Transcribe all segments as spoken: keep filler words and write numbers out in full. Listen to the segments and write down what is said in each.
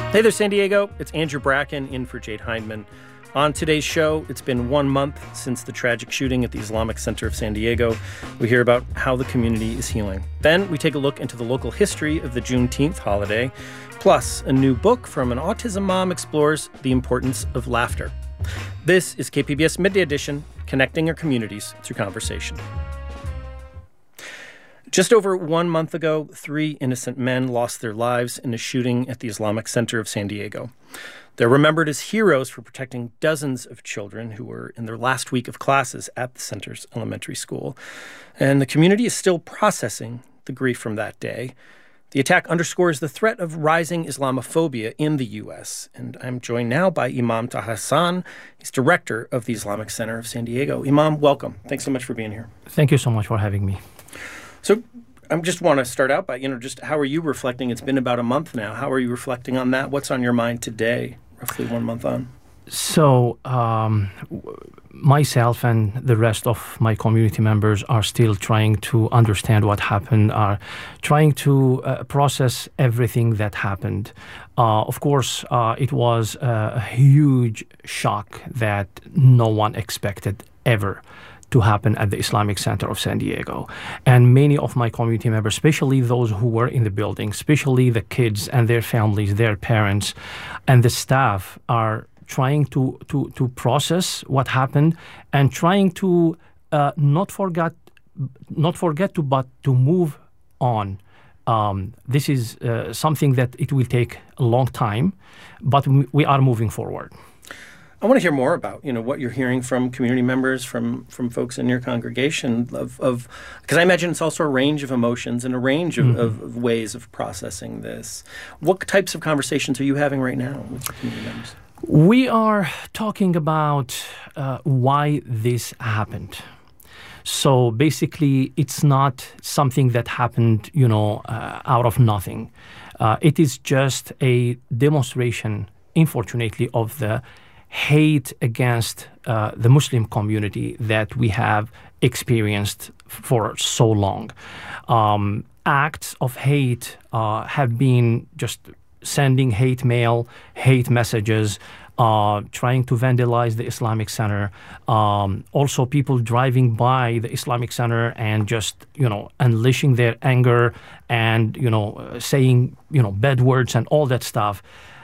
Hey there, San Diego. It's Andrew Bracken in for Jade Hindman. On today's show, it's been one month since the tragic shooting at the Islamic Center of San Diego. We hear about how the community is healing. Then we take a look into the local history of the Juneteenth holiday. Plus, a new book from an autism mom explores the importance of laughter. This is K P B S Midday Edition, connecting our communities through conversation. Just over one month ago, three innocent men lost their lives in a shooting at the Islamic Center of San Diego. They're remembered as heroes for protecting dozens of children who were in their last week of classes at the center's elementary school. And the community is still processing the grief from that day. The attack underscores the threat of rising Islamophobia in the U S. And I'm joined now by Imam Taha Hassan. He's director of the Islamic Center of San Diego. Imam, welcome. Thanks so much for being here. Thank you so much for having me. So I just want to start out by, you know, just how are you reflecting? It's been about a month now. How are you reflecting on that? What's on your mind today, roughly one month on? So um, myself and the rest of my community members are still trying to understand what happened, are trying to uh, process everything that happened. Uh, of course, uh, it was a huge shock that no one expected ever to happen at the Islamic Center of San Diego. And many of my community members, especially those who were in the building, especially the kids and their families, their parents, and the staff are trying to to, to process what happened and trying to uh, not forget not forget to but to move on. Um, this is uh, something that it will take a long time, but we are moving forward. I want to hear more about, you know, what you're hearing from community members, from from folks in your congregation, of of because I imagine it's also a range of emotions and a range of, mm-hmm. of, of ways of processing this. What types of conversations are you having right now with your community members? We are talking about uh, why this happened. So basically, it's not something that happened, you know, uh, out of nothing. Uh, it is just a demonstration, unfortunately, of the hate against uh, the Muslim community that we have experienced for so long. Um, acts of hate uh, have been just sending hate mail, hate messages, uh, trying to vandalize the Islamic Center. Um, also, people driving by the Islamic Center and just, you know, unleashing their anger and, you know, uh, saying, you know, bad words and all that stuff.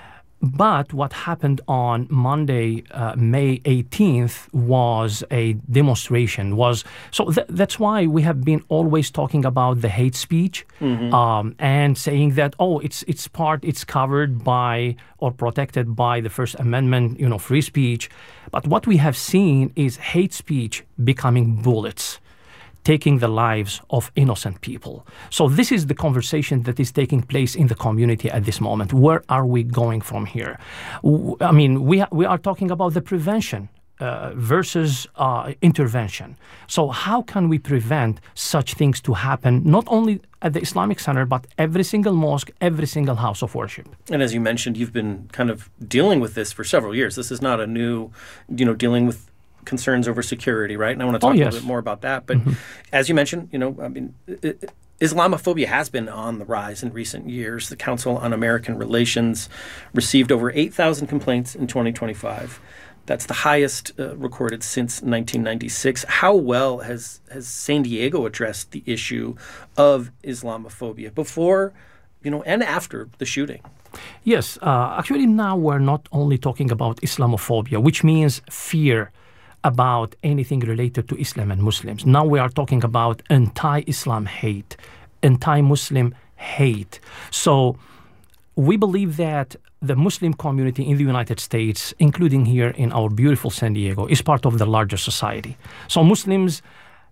But what happened on Monday, uh, May eighteenth, was a demonstration. Was so th- that's why we have been always talking about the hate speech mm-hmm. um, and saying that oh, it's it's part, it's covered by or protected by the First Amendment, you know, free speech. But what we have seen is hate speech becoming bullets, taking the lives of innocent people. So this is the conversation that is taking place in the community at this moment. Where are we going from here? I mean, we, ha- we are talking about the prevention uh, versus uh, intervention. So how can we prevent such things to happen, not only at the Islamic Center, but every single mosque, every single house of worship? And as you mentioned, you've been kind of dealing with this for several years. This is not a new, you know, dealing with concerns over security, right? And I want to talk oh, yes. a little bit more about that. But mm-hmm. as you mentioned, you know, I mean, it, Islamophobia has been on the rise in recent years. The Council on American Relations received over eight thousand complaints in twenty twenty-five. That's the highest uh, recorded since nineteen ninety-six. How well has, has San Diego addressed the issue of Islamophobia before, you know, and after the shooting? Yes. Uh, actually, now we're not only talking about Islamophobia, which means fear about anything related to Islam and Muslims. Now we are talking about anti-Islam hate, anti-Muslim hate. So we believe that the Muslim community in the United States, including here in our beautiful San Diego, is part of the larger society. So Muslims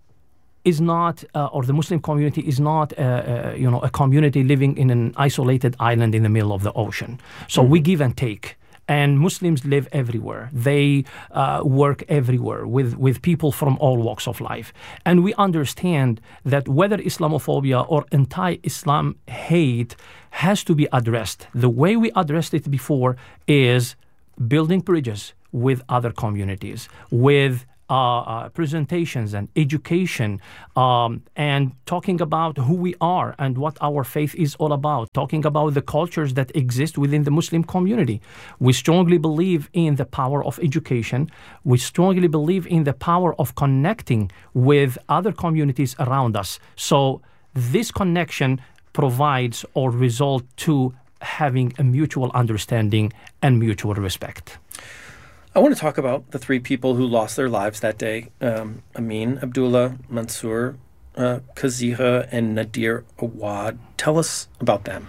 is not, uh, or the Muslim community is not, uh, uh, you know, a community living in an isolated island in the middle of the ocean. So mm-hmm. we give and take. And Muslims live everywhere. They uh, work everywhere with, with people from all walks of life. And we understand that whether Islamophobia or anti-Islam hate has to be addressed. The way we addressed it before is building bridges with other communities, with uh, uh, presentations and education, um, and talking about who we are and what our faith is all about, talking about the cultures that exist within the Muslim community. We strongly believe in the power of education. We strongly believe in the power of connecting with other communities around us. So this connection provides or result to having a mutual understanding and mutual respect. I want to talk about the three people who lost their lives that day, um, Amin, Abdullah, Mansour, uh, Kaziha, and Nadir Awad. Tell us about them.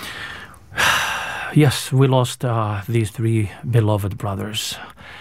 Yes, we lost uh, these three beloved brothers.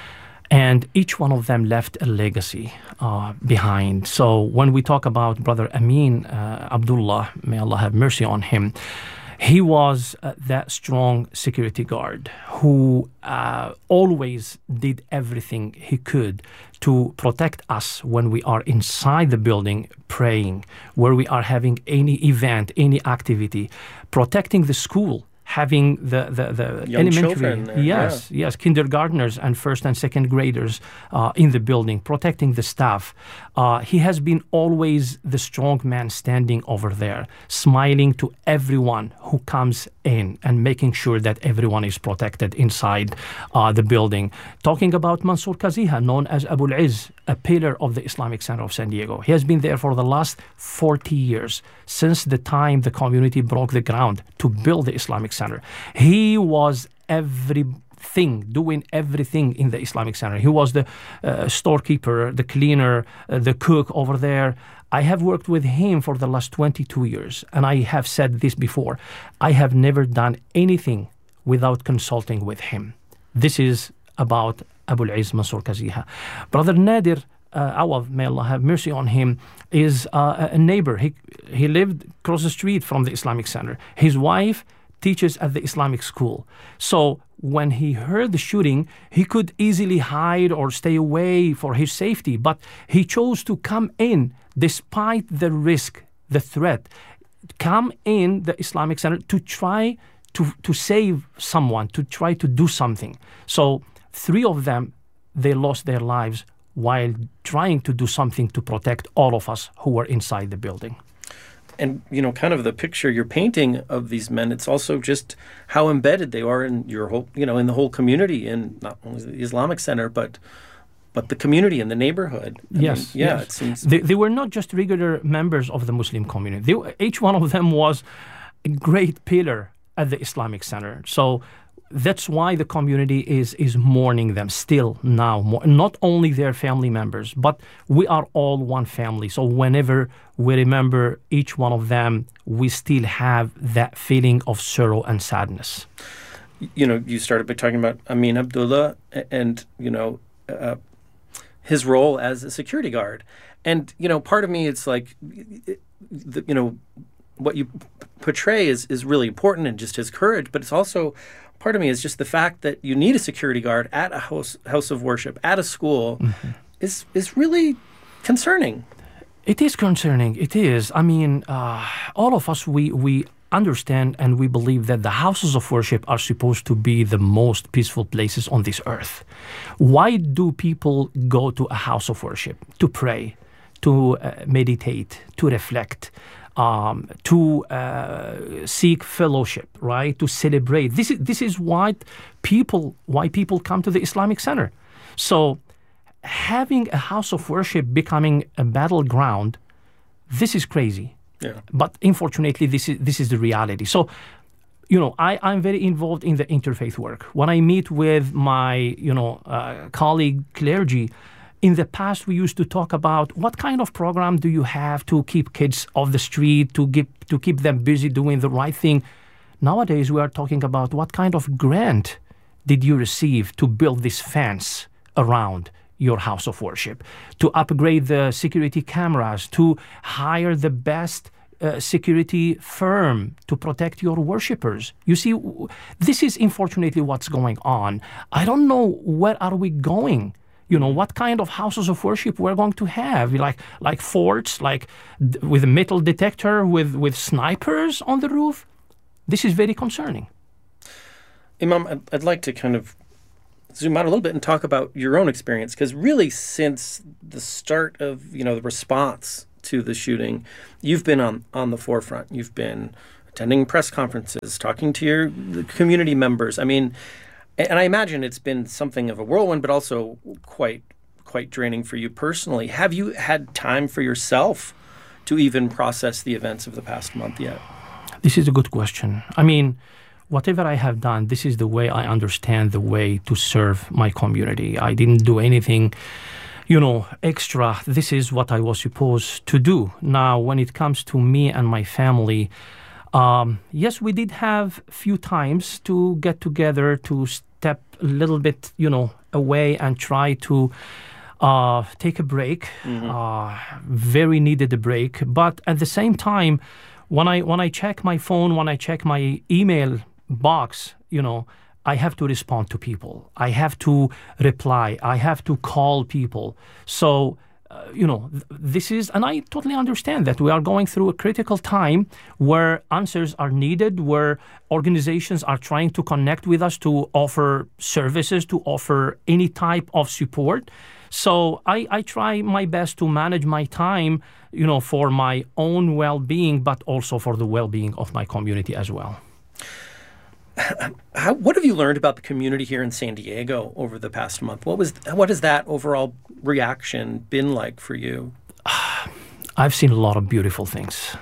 And each one of them left a legacy uh, behind. So when we talk about Brother Amin uh, Abdullah, may Allah have mercy on him, he was uh, that strong security guard who uh, always did everything he could to protect us when we are inside the building praying, where we are having any event, any activity, protecting the school, having the, the, the Young elementary, children there, yes, yeah. yes, kindergartners and first and second graders uh, in the building, protecting the staff. Uh, he has been always the strong man standing over there, smiling to everyone who comes in and making sure that everyone is protected inside uh, the building. Talking about Mansour Kaziha, known as Abu al-Izz, a pillar of the Islamic Center of San Diego. He has been there for the last forty years, since the time the community broke the ground to build the Islamic Center. He was everything, doing everything in the Islamic Center. He was the uh, storekeeper, the cleaner, uh, the cook over there. I have worked with him for the last twenty-two years, and I have said this before. I have never done anything without consulting with him. This is about Abu al-Izz Mansour Kaziha. Brother Nadir uh, Awad, may Allah have mercy on him, is uh, a neighbor. He, he lived across the street from the Islamic Center. His wife teaches at the Islamic school. So when he heard the shooting, he could easily hide or stay away for his safety, but he chose to come in despite the risk, the threat, come in the Islamic Center to try to, to save someone, to try to do something. So three of them, they lost their lives while trying to do something to protect all of us who were inside the building. And, you know, kind of the picture you're painting of these men, it's also just how embedded they are in your whole, you know, in the whole community, in not only the Islamic Center, but but the community and the neighborhood. I yes. mean, yeah, yes. it seems. They, they were not just regular members of the Muslim community. They, each one of them was a great pillar at the Islamic Center. So that's why the community is is mourning them still now. More, not only their family members, but we are all one family. So whenever we remember each one of them, we still have that feeling of sorrow and sadness. You know, you started by talking about Amin Abdullah and, you know, uh, his role as a security guard. And, you know, part of me, it's like, you know, what you portray is, is really important and just his courage, but it's also, part of me is just the fact that you need a security guard at a house house of worship, at a school, mm-hmm. is is really concerning. It is concerning. It is. I mean, uh, all of us, we, we understand and we believe that the houses of worship are supposed to be the most peaceful places on this earth. Why do people go to a house of worship? To pray, to uh, meditate, to reflect, Um, to uh, seek fellowship, right? To celebrate. This is this is why people why people come to the Islamic Center. So having a house of worship becoming a battleground, this is crazy. Yeah. But unfortunately, this is this is the reality. So, you know, I, I'm very involved in the interfaith work. When I meet with my, you know, uh, colleague clergy, in the past, we used to talk about what kind of program do you have to keep kids off the street, to keep, to keep them busy doing the right thing. Nowadays, we are talking about what kind of grant did you receive to build this fence around your house of worship, to upgrade the security cameras, to hire the best uh, security firm to protect your worshipers. You see, this is unfortunately what's going on. I don't know where are we going. You know, what kind of houses of worship we're going to have, like like forts, like d- with a metal detector, with, with snipers on the roof. This is very concerning. Imam, I'd, I'd like to kind of zoom out a little bit and talk about your own experience, because really since the start of, you know, the response to the shooting, you've been on, on the forefront. You've been attending press conferences, talking to your community members. I mean, and I imagine it's been something of a whirlwind, but also quite quite draining for you personally. Have you had time for yourself to even process the events of the past month yet? This is a good question. I mean, whatever I have done, this is the way I understand the way to serve my community. I didn't do anything, you know, extra. This is what I was supposed to do. Now, when it comes to me and my family, um, yes, we did have few times to get together, to step a little bit, you know, away and try to uh, take a break. Mm-hmm. Uh, very needed a break. But at the same time, when I when I check my phone, when I check my email box, you know, I have to respond to people. I have to reply. I have to call people. So, uh, you know, th- this is, and I totally understand that we are going through a critical time where answers are needed, where organizations are trying to connect with us to offer services, to offer any type of support. So I, I try my best to manage my time, you know, for my own well-being, but also for the well-being of my community as well. How, what have you learned about the community here in San Diego over the past month? What was what has that overall reaction been like for you? I've seen a lot of beautiful things.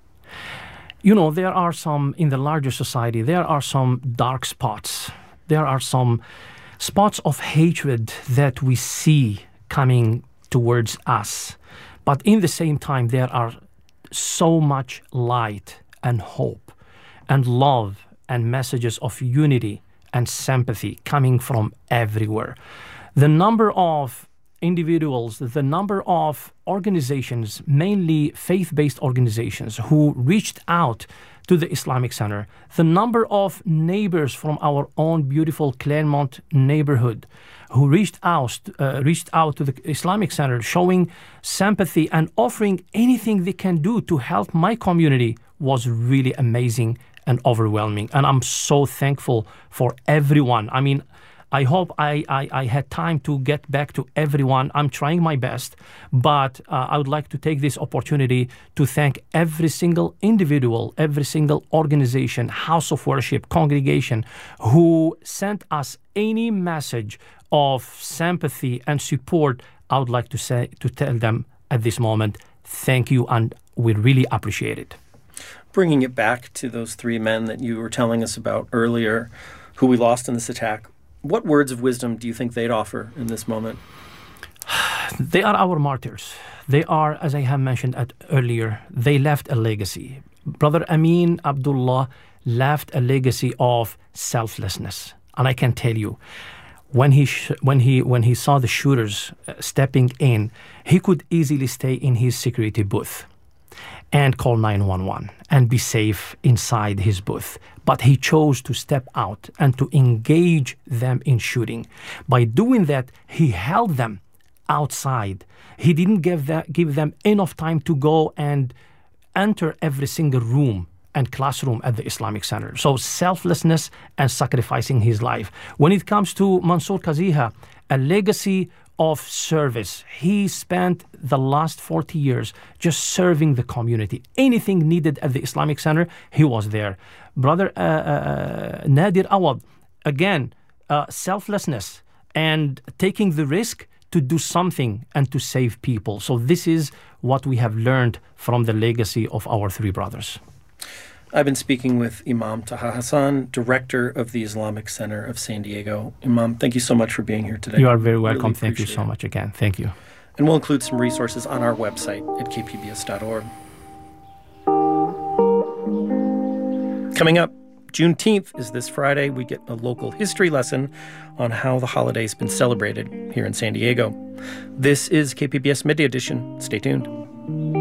You know, there are some, in the larger society, there are some dark spots. There are some spots of hatred that we see coming towards us. But in the same time, there are so much light and hope and love and messages of unity and sympathy coming from everywhere. The number of individuals, the number of organizations, mainly faith-based organizations, who reached out to the Islamic Center, the number of neighbors from our own beautiful Claremont neighborhood who reached out, uh, reached out to the Islamic Center, showing sympathy and offering anything they can do to help my community was really amazing and overwhelming. And I'm so thankful for everyone. I mean, I hope I, I, I had time to get back to everyone. I'm trying my best, but uh, I would like to take this opportunity to thank every single individual, every single organization, house of worship, congregation, who sent us any message of sympathy and support. I would like to say, to tell them at this moment, thank you, and we really appreciate it. Bringing it back to those three men that you were telling us about earlier, who we lost in this attack, what words of wisdom do you think they'd offer in this moment? They are our martyrs. They are, as I have mentioned at earlier, they left a legacy. Brother Amin Abdullah left a legacy of selflessness. And I can tell you, when he sh- when he when he saw the shooters uh, stepping in, he could easily stay in his security booth and call nine one one and be safe inside his booth. But he chose to step out and to engage them in shooting. By doing that, he held them outside. He didn't give, that, give them enough time to go and enter every single room and classroom at the Islamic Center. So selflessness and sacrificing his life. When it comes to Mansour Kaziha, a legacy of service. He spent the last forty years just serving the community. Anything needed at the Islamic Center, he was there. Brother uh, uh, Nadir Awad, again, uh, selflessness and taking the risk to do something and to save people. So this is what we have learned from the legacy of our three brothers. I've been speaking with Imam Taha Hassan, director of the Islamic Center of San Diego. Imam, thank you so much for being here today. You are very welcome. Really thank you so it. much again. Thank you. And we'll include some resources on our website at k p b s dot org. Coming up, Juneteenth is this Friday. We get a local history lesson on how the holiday's been celebrated here in San Diego. This is K P B S Midday Edition. Stay tuned.